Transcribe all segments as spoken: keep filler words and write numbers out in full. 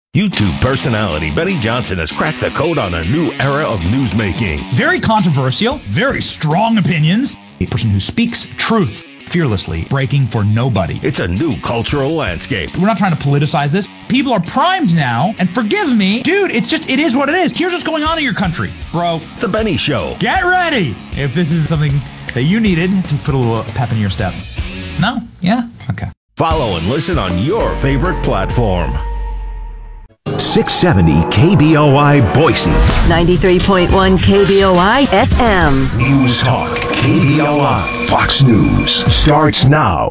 YouTube personality Benny Johnson has cracked the code on a new era of newsmaking. Very controversial, very strong opinions. A person who speaks truth fearlessly, breaking for nobody. It's a new cultural landscape. We're not trying to politicize this. People are primed now, and forgive me, dude, it's just, it is what it is. Here's what's going on in your country, bro. The Benny Show. Get ready if this is something that you needed to put a little pep in your step. No? Yeah? Okay. Follow and listen on your favorite platform. six seventy K B O I Boise. ninety-three point one K B O I F M. News Talk K B O I. Fox News starts now.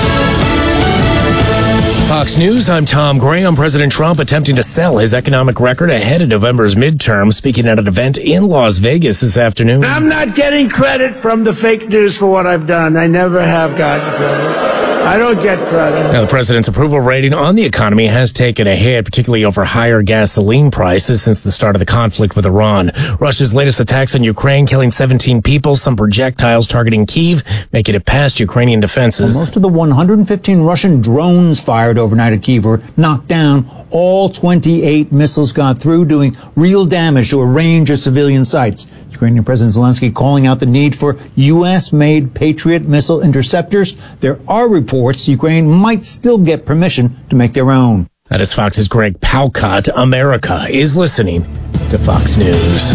Fox News, I'm Tom Graham. President Trump attempting to sell his economic record ahead of November's midterm, speaking at an event in Las Vegas this afternoon. I'm not getting credit from the fake news for what I've done. I never have gotten credit. I don't get credit. Now, the president's approval rating on the economy has taken a hit, particularly over higher gasoline prices since the start of the conflict with Iran. Russia's latest attacks on Ukraine, killing seventeen people, some projectiles targeting Kyiv, making it past Ukrainian defenses. Well, most of the one hundred fifteen Russian drones fired overnight at Kyiv were knocked down. All twenty-eight missiles got through, doing real damage to a range of civilian sites. Ukrainian President Zelensky calling out the need for U S-made Patriot missile interceptors. There are reports Ukraine might still get permission to make their own. That is Fox's Greg Palcott. America is listening to Fox News.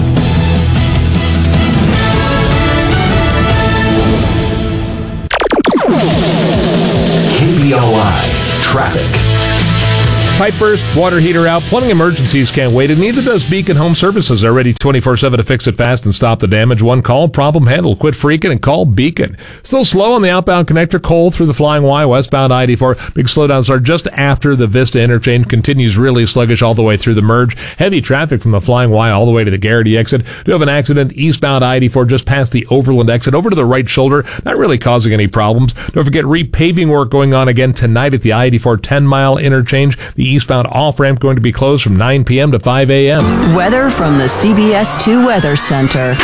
K B O I Traffic. Pipe burst, water heater out, plumbing emergencies can't wait, and neither does Beacon Home Services. They're ready twenty-four seven to fix it fast and stop the damage. One call, problem handled. Quit freaking and call Beacon. Still slow on the outbound connector, Cole through the Flying Y, westbound I eighty-four. Big slowdowns are just after the Vista interchange. Continues really sluggish all the way through the merge. Heavy traffic from the Flying Y all the way to the Garrity exit. Do have an accident eastbound I eighty-four just past the Overland exit over to the right shoulder. Not really causing any problems. Don't forget repaving work going on again tonight at the I eighty-four ten mile interchange. The eastbound off-ramp going to be closed from nine p.m. to five a.m. Weather from the C B S two Weather Center.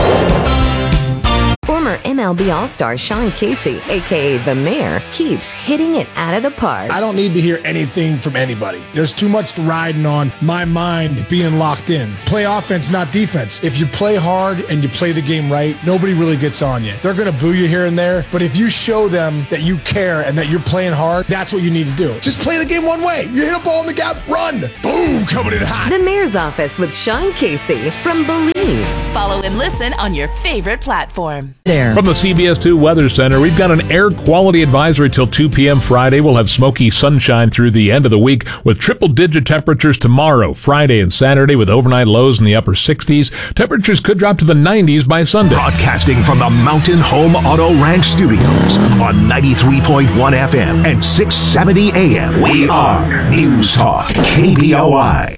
Former M L B All-Star Sean Casey, a k a. The Mayor, keeps hitting it out of the park. I don't need to hear anything from anybody. There's too much riding on my mind being locked in. Play offense, not defense. If you play hard and you play the game right, nobody really gets on you. They're going to boo you here and there, but if you show them that you care and that you're playing hard, that's what you need to do. Just play the game one way. You hit a ball in the gap, run. Boom, coming in hot. The Mayor's Office with Sean Casey from Believe. Follow and listen on your favorite platform. There. From the C B S two Weather Center, we've got an air quality advisory till two p.m. Friday. We'll have smoky sunshine through the end of the week with triple-digit temperatures tomorrow, Friday and Saturday, with overnight lows in the upper sixties. Temperatures could drop to the nineties by Sunday. Broadcasting from the Mountain Home Auto Ranch Studios on ninety-three point one F M and six seventy A M. We are News Talk K B O I.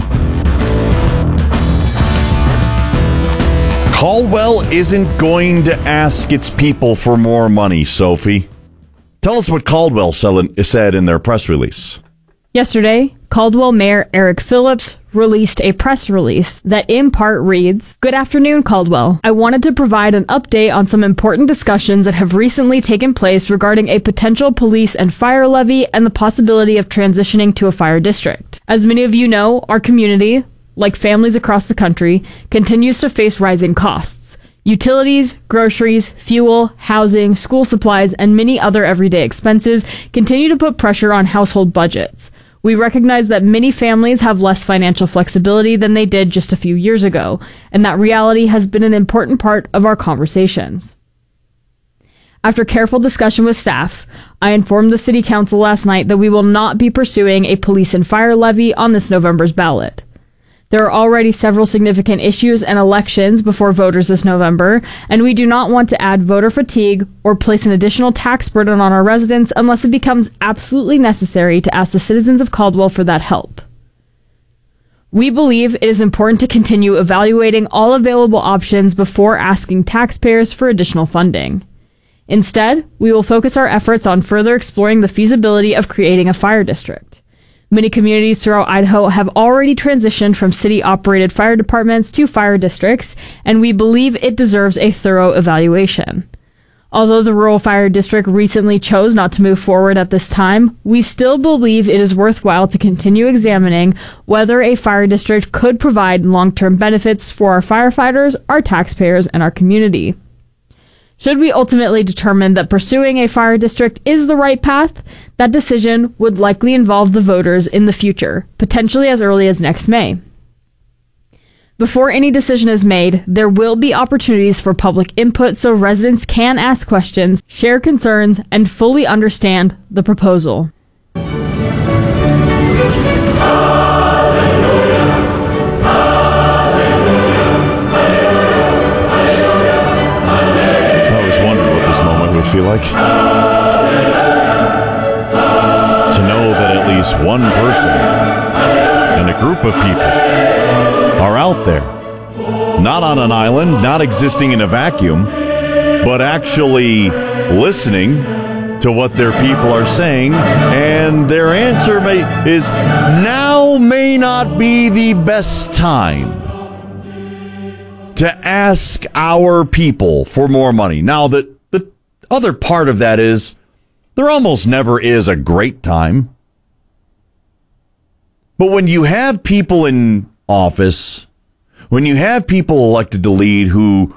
Caldwell isn't going to ask its people for more money, Sophie. Tell us what Caldwell said in their press release. Yesterday, Caldwell Mayor Eric Phillips released a press release that in part reads, "Good afternoon, Caldwell. I wanted to provide an update on some important discussions that have recently taken place regarding a potential police and fire levy and the possibility of transitioning to a fire district. As many of you know, our community, like families across the country, continues to face rising costs. Utilities, groceries, fuel, housing, school supplies, and many other everyday expenses continue to put pressure on household budgets. We recognize that many families have less financial flexibility than they did just a few years ago, and that reality has been an important part of our conversations. After careful discussion with staff, I informed the City Council last night that we will not be pursuing a police and fire levy on this November's ballot. There are already several significant issues and elections before voters this November, and we do not want to add voter fatigue or place an additional tax burden on our residents unless it becomes absolutely necessary to ask the citizens of Caldwell for that help. We believe it is important to continue evaluating all available options before asking taxpayers for additional funding. Instead, we will focus our efforts on further exploring the feasibility of creating a fire district. Many communities throughout Idaho have already transitioned from city-operated fire departments to fire districts, and we believe it deserves a thorough evaluation. Although the rural fire district recently chose not to move forward at this time, we still believe it is worthwhile to continue examining whether a fire district could provide long-term benefits for our firefighters, our taxpayers, and our community. Should we ultimately determine that pursuing a fire district is the right path, that decision would likely involve the voters in the future, potentially as early as next May. Before any decision is made, there will be opportunities for public input so residents can ask questions, share concerns, and fully understand the proposal. I always wondered what this moment would feel like. To know that at least one person and a group of people are out there, not on an island, not existing in a vacuum, but actually listening to what their people are saying, and their answer may, is now may not be the best time to ask our people for more money. Now, the, the other part of that is there almost never is a great time. But when you have people in office, when you have people elected to lead who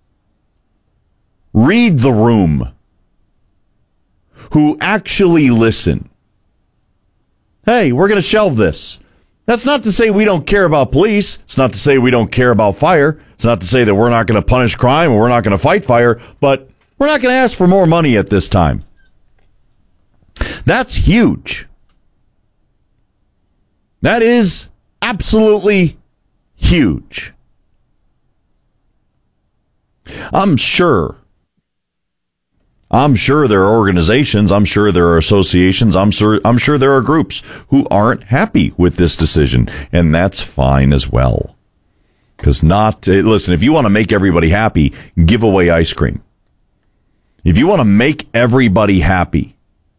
read the room, who actually listen, hey, we're going to shelve this. That's not to say we don't care about police. It's not to say we don't care about fire. It's not to say that we're not going to punish crime or we're not going to fight fire, but we're not going to ask for more money at this time. That's huge. That is absolutely huge. I'm sure. I'm sure there are organizations, I'm sure there are associations, I'm sure I'm sure there are groups who aren't happy with this decision, and that's fine as well. Because not, listen, if you want to make everybody happy, give away ice cream. If you want to make everybody happy,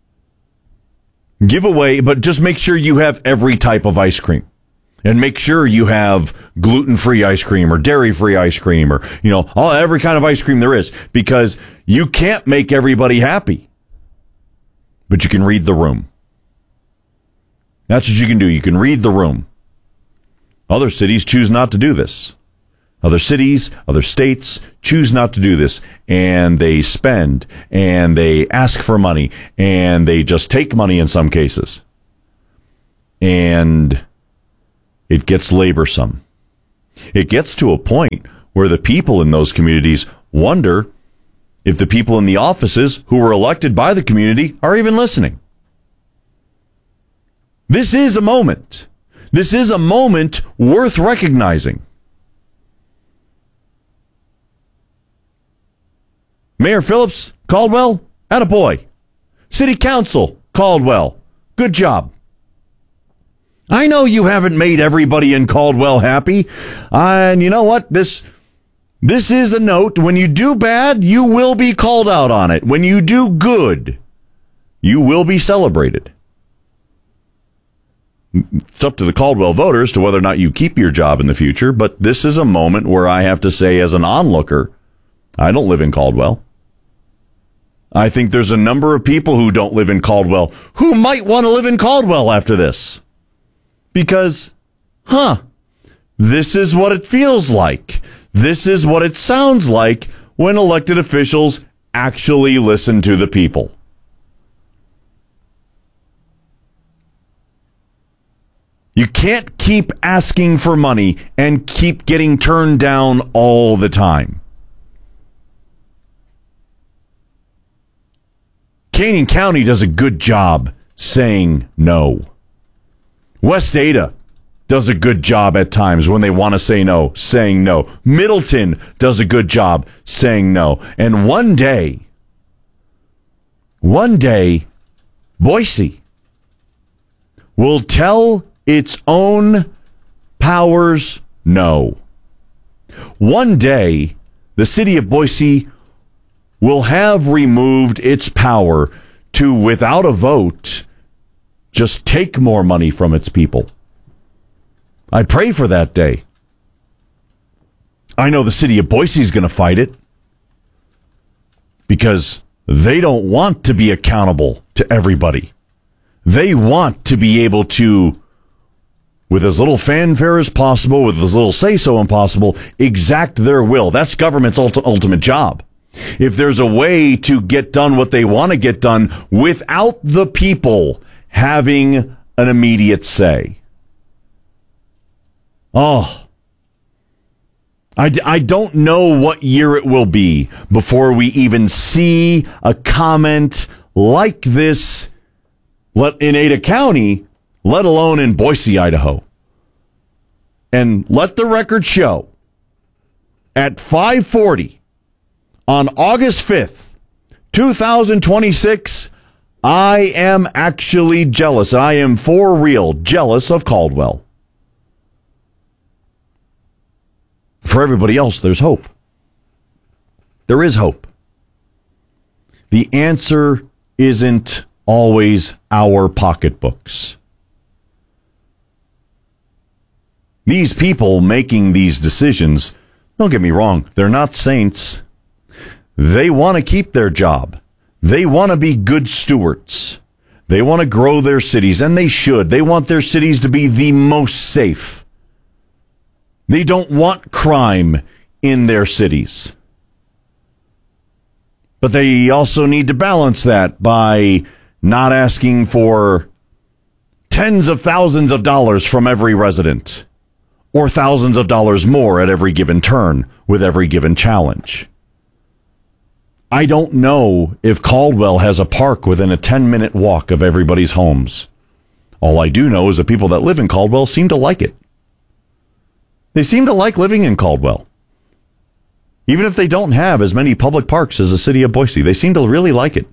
give away, but just make sure you have every type of ice cream. And make sure you have gluten-free ice cream or dairy-free ice cream or, you know, all every kind of ice cream there is. Because you can't make everybody happy. But you can read the room. That's what you can do. You can read the room. Other cities choose not to do this. Other cities, other states choose not to do this. And they spend, and they ask for money, and they just take money in some cases. And it gets laborsome. It gets to a point where the people in those communities wonder if the people in the offices who were elected by the community are even listening. This is a moment. This is a moment worth recognizing. Mayor Phillips, Caldwell, attaboy. City Council, Caldwell, good job. I know you haven't made everybody in Caldwell happy. And you know what? This this is a note. When you do bad, you will be called out on it. When you do good, you will be celebrated. It's up to the Caldwell voters to whether or not you keep your job in the future. But this is a moment where I have to say, as an onlooker, I don't live in Caldwell. I think there's a number of people who don't live in Caldwell who might want to live in Caldwell after this. Because, huh, this is what it feels like. This is what it sounds like when elected officials actually listen to the people. You can't keep asking for money and keep getting turned down all the time. Canyon County does a good job saying no. West Ada does a good job at times when they want to say no, saying no. Middleton does a good job saying no. And one day, one day, Boise will tell its own powers no. One day, the city of Boise will have removed its power to, without a vote, just take more money from its people. I pray for that day. I know the city of Boise is going to fight it. because they don't want to be accountable to everybody. They want to be able to, with as little fanfare as possible, with as little say-so as possible, exact their will. That's government's ulti- ultimate job. If there's a way to get done what they want to get done without the people having an immediate say. Oh, I, I don't know what year it will be before we even see a comment like this in Ada County, let alone in Boise, Idaho. And let the record show, at five forty on August fifth, twenty twenty-six, I am actually jealous. I am for real jealous of Caldwell. For everybody else, there's hope. There is hope. The answer isn't always our pocketbooks. These people making these decisions, don't get me wrong, they're not saints. They want to keep their job. They want to be good stewards. They want to grow their cities, and they should. They want their cities to be the most safe. They don't want crime in their cities. But they also need to balance that by not asking for tens of thousands of dollars from every resident, or thousands of dollars more at every given turn with every given challenge. I don't know if Caldwell has a park within a ten-minute walk of everybody's homes. All I do know is the people that live in Caldwell seem to like it. They seem to like living in Caldwell. Even if they don't have as many public parks as the city of Boise, they seem to really like it.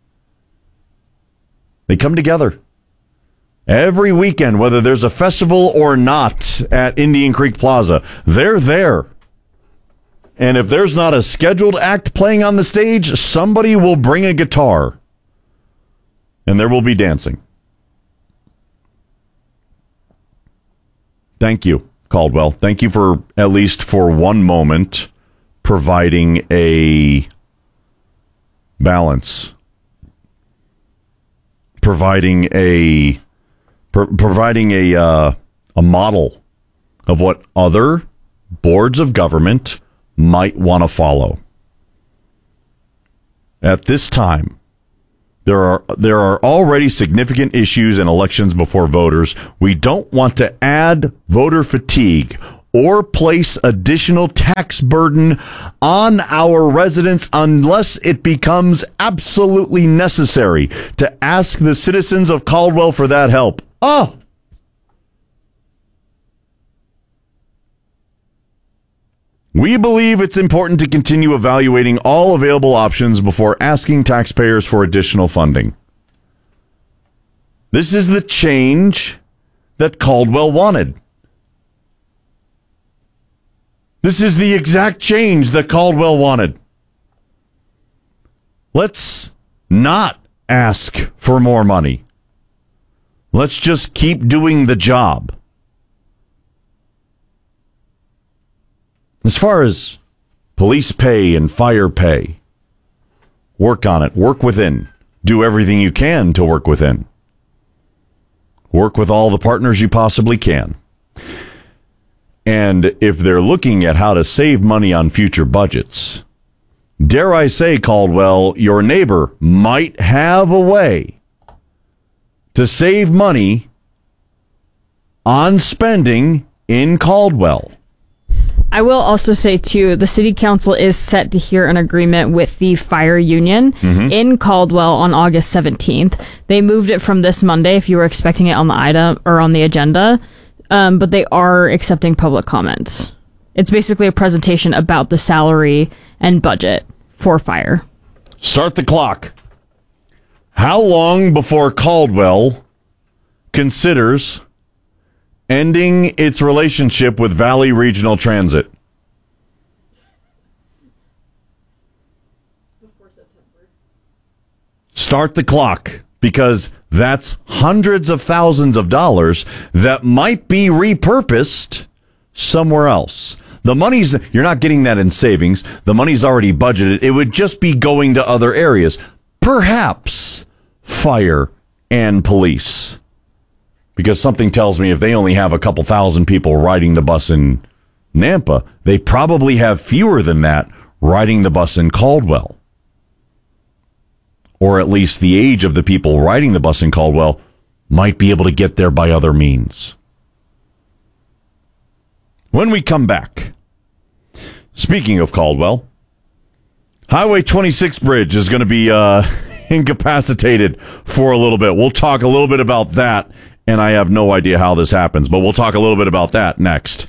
They come together every weekend, whether there's a festival or not at Indian Creek Plaza. They're there. And if there's not a scheduled act playing on the stage, somebody will bring a guitar. And there will be dancing. Thank you, Caldwell. Thank you for, at least for one moment, providing a balance. Providing a pro- providing a uh, a model of what other boards of government might want to follow. At this time, there are there are already significant issues in elections before voters. We don't want to add voter fatigue or place additional tax burden on our residents unless it becomes absolutely necessary to ask the citizens of Caldwell for that help. Oh! We believe it's important to continue evaluating all available options before asking taxpayers for additional funding. This is the change that Caldwell wanted. This is the exact change that Caldwell wanted. Let's not ask for more money. Let's just keep doing the job. As far as police pay and fire pay, work on it. Work within. Do everything you can to work within. Work with all the partners you possibly can. And if they're looking at how to save money on future budgets, dare I say, Caldwell, your neighbor might have a way to save money on spending in Caldwell. I will also say, too, the city council is set to hear an agreement with the fire union mm-hmm. in Caldwell on August seventeenth. They moved it from this Monday, if you were expecting it on the item or on the agenda. Um, but they are accepting public comments. It's basically a presentation about the salary and budget for fire. Start the clock. How long before Caldwell considers ending its relationship with Valley Regional Transit? Before September. Start the clock, because that's hundreds of thousands of dollars that might be repurposed somewhere else. The money's, you're not getting that in savings. The money's already budgeted. It would just be going to other areas. Perhaps fire and police. Because something tells me if they only have a couple thousand people riding the bus in Nampa, they probably have fewer than that riding the bus in Caldwell. Or at least the age of the people riding the bus in Caldwell might be able to get there by other means. When we come back, speaking of Caldwell, Highway twenty-six bridge is going to be uh, incapacitated for a little bit. We'll talk a little bit about that, and I have no idea how this happens, but we'll talk a little bit about that next.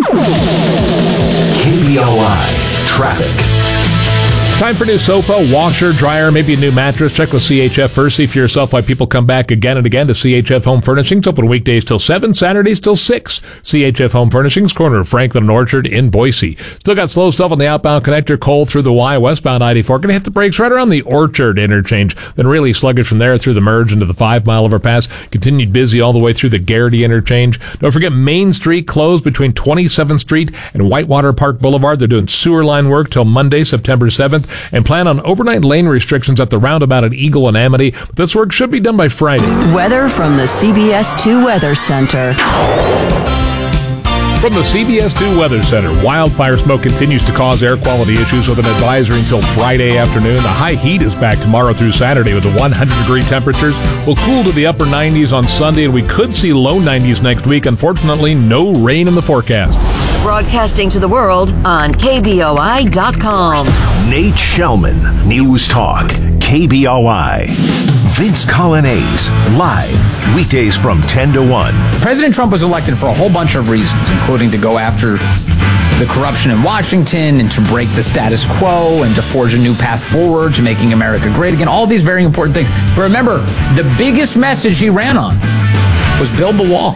K B O I Traffic. Time for new sofa, washer, dryer, maybe a new mattress. Check with C H F first. See for yourself why people come back again and again to C H F Home Furnishings. Open weekdays till seven, Saturdays till six. C H F Home Furnishings, corner of Franklin and Orchard in Boise. Still got slow stuff on the outbound connector, Cole through the Y, westbound ninety-four. Going to hit the brakes right around the Orchard interchange. Then really sluggish from there through the merge into the five-mile overpass. Continued busy all the way through the Garrity interchange. Don't forget Main Street closed between twenty-seventh Street and Whitewater Park Boulevard. They're doing sewer line work till Monday, September seventh. And plan on overnight lane restrictions at the roundabout at Eagle and Amity. But this work should be done by Friday. Weather from the C B S two Weather Center. From the C B S two Weather Center, wildfire smoke continues to cause air quality issues with an advisory until Friday afternoon. The high heat is back tomorrow through Saturday with the one hundred degree temperatures. We'll cool to the upper nineties on Sunday, and we could see low nineties next week. Unfortunately, no rain in the forecast. Broadcasting to the world on K B O I dot com. Nate Shellman, News Talk, K B O I. Vince Colonnese, live, weekdays from ten to one. President Trump was elected for a whole bunch of reasons, including to go after the corruption in Washington and to break the status quo and to forge a new path forward to making America great again. All these very important things. But remember, the biggest message he ran on was build the wall.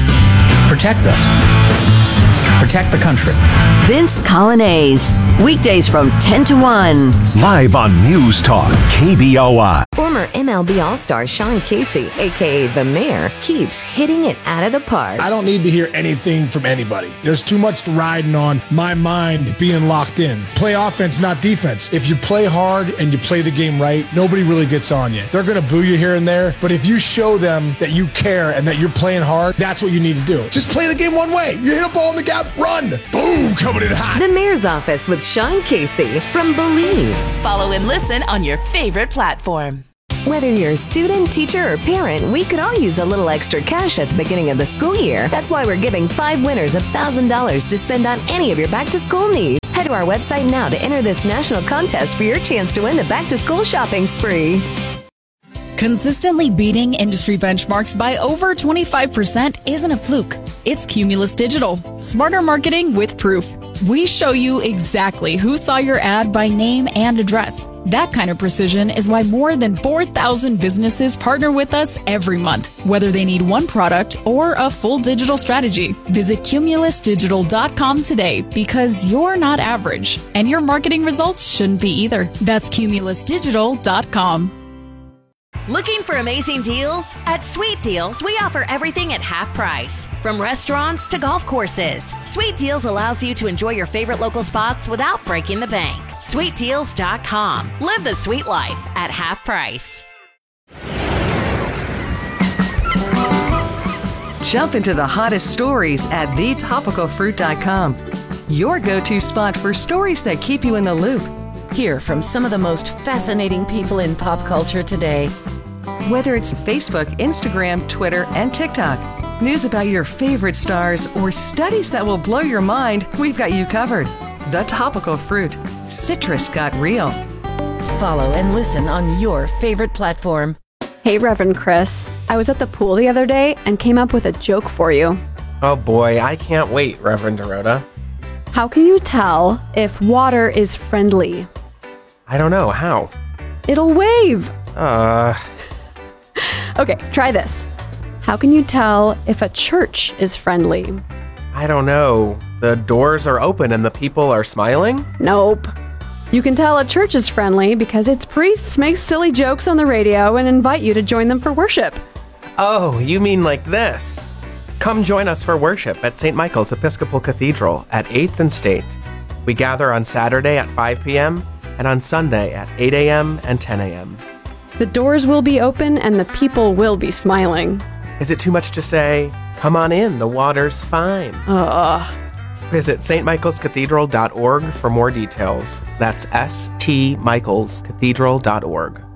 Protect us. Protect the country. Vince Colonnese, weekdays from ten to one. Live on News Talk, K B O I. Former M L B All-Star Sean Casey, a k a. The Mayor, keeps hitting it out of the park. I don't need to hear anything from anybody. There's too much riding on my mind being locked in. Play offense, not defense. If you play hard and you play the game right, nobody really gets on you. They're going to boo you here and there, but if you show them that you care and that you're playing hard, that's what you need to do. Just play the game one way. You hit a ball in the gap, run. Boom, coming in hot. The Mayor's Office with Sean Casey from Believe. Follow and listen on your favorite platform. Whether you're a student, teacher, or parent, we could all use a little extra cash at the beginning of the school year. That's why we're giving five winners one thousand dollars to spend on any of your back-to-school needs. Head to our website now to enter this national contest for your chance to win the back-to-school shopping spree. Consistently beating industry benchmarks by over twenty-five percent isn't a fluke. It's Cumulus Digital. Smarter marketing with proof. We show you exactly who saw your ad by name and address. That kind of precision is why more than four thousand businesses partner with us every month, whether they need one product or a full digital strategy. Visit cumulus digital dot com today because you're not average, and your marketing results shouldn't be either. That's cumulus digital dot com. Looking for amazing deals? At Sweet Deals, we offer everything at half price. From restaurants to golf courses, Sweet Deals allows you to enjoy your favorite local spots without breaking the bank. sweet deals dot com. Live the sweet life at half price. Jump into the hottest stories at the topical fruit dot com. Your go-to spot for stories that keep you in the loop. Hear from some of the most fascinating people in pop culture today. Whether it's Facebook, Instagram, Twitter, and TikTok, news about your favorite stars, or studies that will blow your mind, we've got you covered. The Topical Fruit. Citrus got real. Follow and listen on your favorite platform. Hey, Reverend Chris. I was at the pool the other day and came up with a joke for you. Oh boy, I can't wait, Reverend Dorota. How can you tell if water is friendly? I don't know. How? It'll wave. Uh... Okay, try this. How can you tell if a church is friendly? I don't know. The doors are open and the people are smiling? Nope. You can tell a church is friendly because its priests make silly jokes on the radio and invite you to join them for worship. Oh, you mean like this? Come join us for worship at Saint Michael's Episcopal Cathedral at eighth and State. We gather on Saturday at five p.m. and on Sunday at eight a.m. and ten a.m. The doors will be open and the people will be smiling. Is it too much to say, come on in, the water's fine? Ugh. Visit s t michaels cathedral dot org for more details. That's s t michaels cathedral dot org.